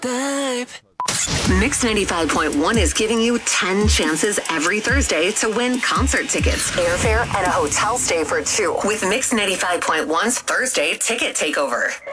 Babe. Mix 95.1 is giving you 10 chances every Thursday to win concert tickets, airfare, and a hotel stay for two with Mix 95.1's Thursday Ticket Takeover.